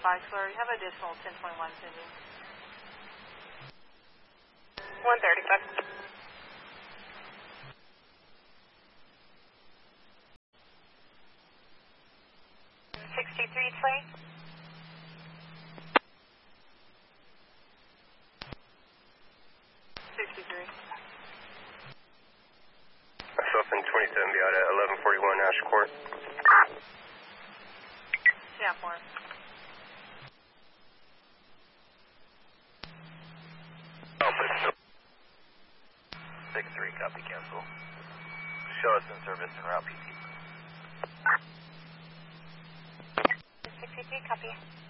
Foxler. You have additional 1021 pending. 135. 63 Clay. 63. Myself in 27, be out at 1141 Ash Court. Yeah, 4. Alpha, 6-3, copy, cancel. Show us in service en route PT. 63, copy.